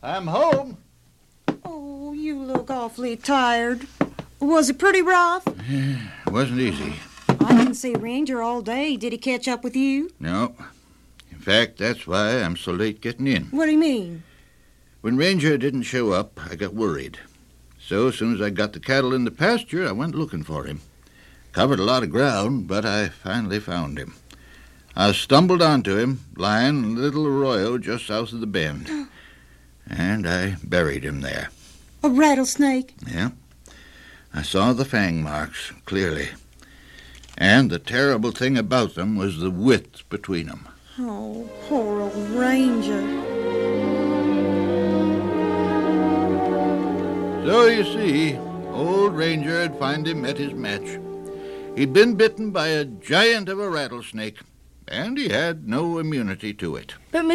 I'm home. Oh, you look awfully tired. Was it pretty rough? It wasn't easy. I didn't see Ranger all day. Did he catch up with you? No. In fact, that's why I'm so late getting in. What do you mean? When Ranger didn't show up, I got worried. So as soon as I got the cattle in the pasture, I went looking for him. Covered a lot of ground, but I finally found him. I stumbled onto him, lying in a little arroyo just south of the bend. And I buried him there. A rattlesnake? Yeah. I saw the fang marks clearly. And the terrible thing about them was the width between them. Oh, poor old Ranger. So you see, old Ranger had finally met his match. He'd been bitten by a giant of a rattlesnake, and he had no immunity to it. But